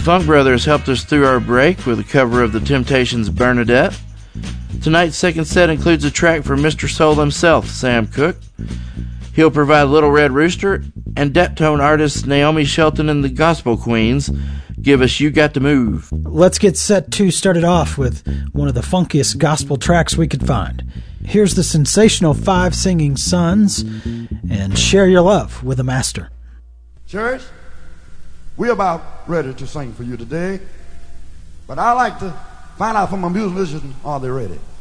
Funk Brothers helped us through our break with a cover of The Temptations' Bernadette. Tonight's second set includes a track from Mr. Soul himself, Sam Cooke. He'll provide Little Red Rooster, and Deptone artists Naomi Shelton and the Gospel Queens give us You Got to Move. Let's get set 2 started off with one of the funkiest gospel tracks we could find. Here's the sensational Five Singing Sons and Share Your Love with the Master. Church, we're about ready to sing for you today, but I like to find out from my musicians, are they ready?